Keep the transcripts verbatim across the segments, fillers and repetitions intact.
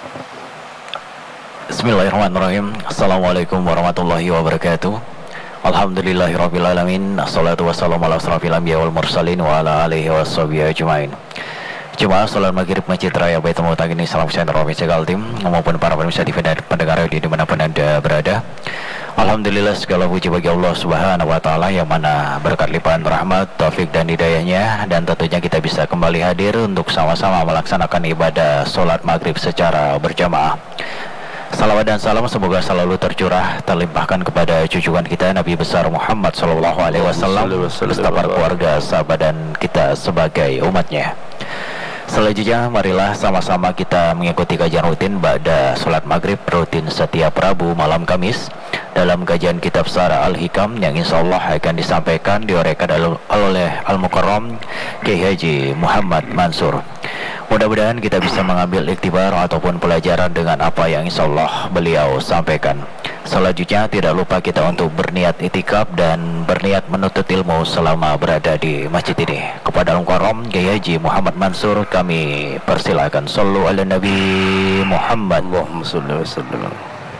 Bismillahirrahmanirrahim. Assalamualaikum warahmatullahi wabarakatuh. Alhamdulillahirabbil alamin. Assalatu wassalamu ala asrofil anbiya wal mursalin wa ala alihi washabihi ajmain. Jemaah salat maghrib Masjid Raya Baitul Muttaqin, salam sejahtera pemirsa Kaltim maupun para pemirsa T V dan pendengar di dimanapun Anda berada. Alhamdulillah, segala puji bagi Allah Subhanahu wa taala yang mana berkat limpahan rahmat, taufik dan hidayahnya, dan tentunya kita bisa kembali hadir untuk sama-sama melaksanakan ibadah salat maghrib secara berjamaah. Salawat dan salam semoga selalu tercurah terlimpahkan kepada junjungan kita Nabi besar Muhammad Sallallahu Alaihi Wasallam beserta para keluarga, sahabat dan kita sebagai umatnya. Selanjutnya marilah sama-sama kita mengikuti kajian rutin ba'da sholat maghrib rutin setiap Rabu malam Kamis dalam kajian kitab Sara Al-Hikam yang insya Allah akan disampaikan diuraikan oleh Al-Mukarram Kiai Haji Muhammad Mansur. Mudah-mudahan kita bisa mengambil iktibar ataupun pelajaran dengan apa yang insya Allah beliau sampaikan. Selanjutnya tidak lupa kita untuk berniat itikaf dan berniat menuntut ilmu selama berada di masjid ini. Kepada Al-Mukarram Kiai Haji Muhammad Mansur kami persilakan. Sallu ala Nabi Muhammad. Allahumma salli wa sallim.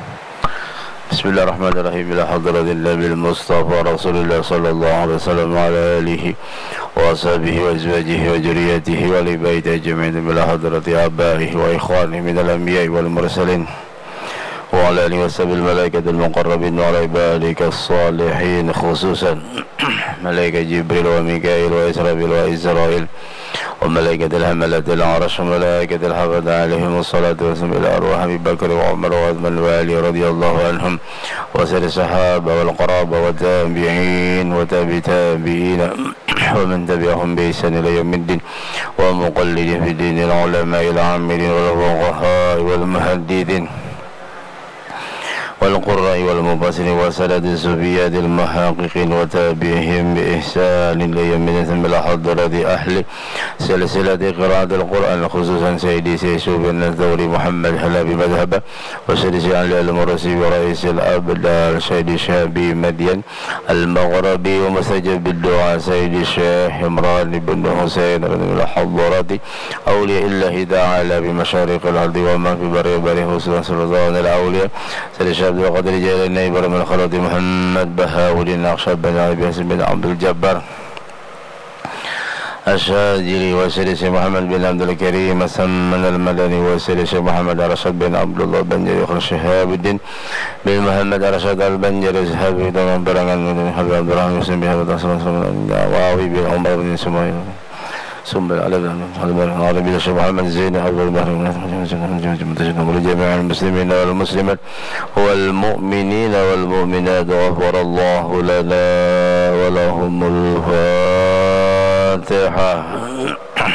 Bismillahirrahmanirrahim. Ila hadratil Nabil Mustafa Rasulullah sallallahu alaihi wasallam wa ala alihi wa ashabihi wa azwajihi wa dzurriyyatihi wa li baitihi ajma'in. Ila hadrati abaihi wa ikhwanihi minal anbiya'i wal mursalin wa ala alihi wa sahbihi malaikatil muqarrabin wa ala ibadika as-salihin, khususan malaikat Jibril wa Mikail wa Israfil wa Israil وملائكة الحملة العرش وملائكة الحفظ عليهم الصلاة والسلام إلى أرواح أبي بكر وعمر وعثمان وعلي رضي الله عنهم وسائر الصحابة والقرابة والتابعين وتابع تابعين ومن تبعهم بإحسان إلى يوم الدين ومقلدين في دين العلماء العاملين والفقهاء والمحدثين والقراء والمفسرين وسلف الصوفيات المحققين وتابعهم بإحسان إلى يوم الدين. ثم حضرة أهل سلسلة قراءة القرآن خصوصا سيدي سيشوف الثوري محمد حلبي مذهبه وسيدي علي المرسي ورئيس الأبدال سيدي شابي مدين المغربي ومستجب بالدعاء سيدي الشيخ عمران بن حسين من حضرة أولياء الله تعالى بمشارق الأرض وما في بر بر خصوصا سلطان الأولياء سيدي عبد القادر جيلاني برم الخلط محمد بهاء نقشب بن عبد بن عبد الجبار الشاذلي وسيدي محمد بن عبد الكريم سمن المدني وسيدي محمد رشد بن عبد الله بن جرير شهاب الدين بن محمد رشد البنجري شهاب الدين برنgan حبيب عبد الرحمن مسلم بهذا تصل واوي بن عمر بن سميه سنبل على العربي الشيخ محمد زين أول البحر لجميع المسلمين والمسلمات والمؤمنين والمؤمنات غفر الله لنا ولهم الفاتحة.